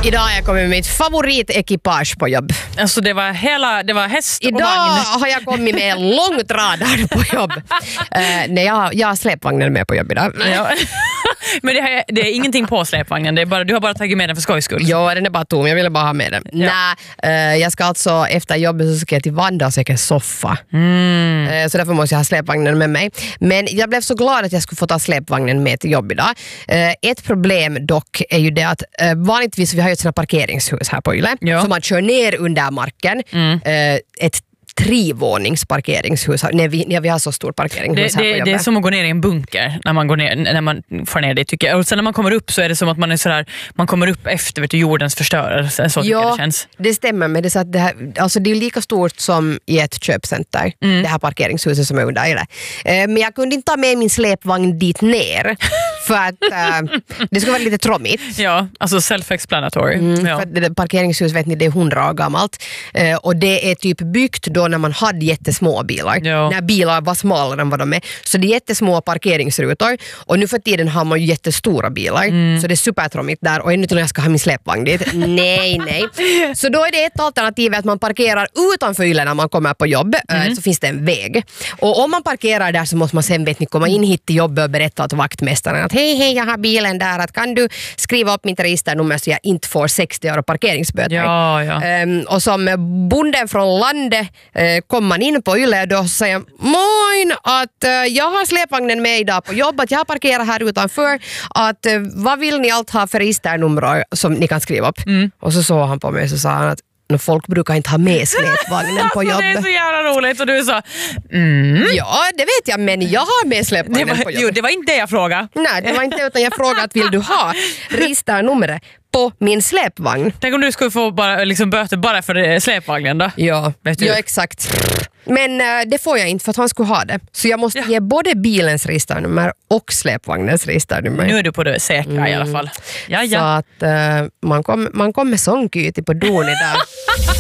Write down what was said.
Idag har jag kommit med mitt favoritekipage på jobb. Alltså det var häst Idag och vagn. har jag kommit med en långtradare på jobb. Nej, jag har släpvagnen med på jobb idag. Ja. Men det är ingenting på släpvagnen. Det är bara, du har bara tagit med den för skojs skull. Ja, den är bara tom. Jag ville bara ha med den. Ja. Nej, jag ska alltså efter jobbet så ska jag till Vanda och söka en soffa. Så därför måste jag ha släpvagnen med mig. Men jag blev så glad att jag skulle få ta släpvagnen med till jobb idag. Ett problem dock är ju det att vanligtvis vi har ju ett sådana parkeringshus här på Yle. Ja. Så man kör ner under marken. Ett 3-våningsparkeringshus. Vi har så stor parkeringshus här på jobbet. Det är som att gå ner i en bunker när man får ner det, tycker jag. Och sen när man kommer upp så är det som att man är sådär, man kommer upp efter jordens förstörelse. Så tycker jag det känns. Det stämmer, men det är så att det här, alltså det är lika stort som i ett köpcenter. Det här parkeringshuset som är under det. Men jag kunde inte ta med min släpvagn dit ner för att det skulle vara lite tråmigt. Ja, alltså self-explanatory. Ja. För det parkeringshus, vet ni, det är 100 år gammalt. Och det är typ byggt då när man hade jättesmå bilar. Ja. När bilar var smalare än vad de är. Så det är jättesmå parkeringsrutor. Och nu för tiden har man ju jättestora bilar. Så det är supertråmigt där. Och ännu till när jag ska ha min släpvagn dit. Nej. Så då är det ett alternativ att man parkerar utanför Yle när man kommer på jobb. Så finns det en väg. Och om man parkerar där så måste man sen komma in hit till jobbet och berätta åt vaktmästaren att hej, jag har bilen där. Att kan du skriva upp mitt registernummer så jag inte får 60 € parkeringsböter. Ja. Och som bonden från landet kom man in på Yle och då säger moin att jag har släpvagnen med idag på jobb, att jag parkerar här utanför, att vad vill ni allt ha för registernummer som ni kan skriva upp. Och så såg han på mig och så sa han att folk brukar inte ha med släpvagnen på jobb. Det är så jävla roligt och du sa Ja, det vet jag, men jag har med släpvagnen på jobb. Jo, det var inte det jag frågade. Nej, det var inte det, utan jag frågade att vill du ha registernumret på min släpvagn? Tänk om du skulle få bara, liksom, böter bara för släpvagnen då? Ja, exakt. Men det får jag inte för att han skulle ha det. Så jag måste ge både bilens registernummer och släpvagnens registernummer. Nu är du på det säkra i alla fall. Ja. Så att man kom med sångkyti på don idag.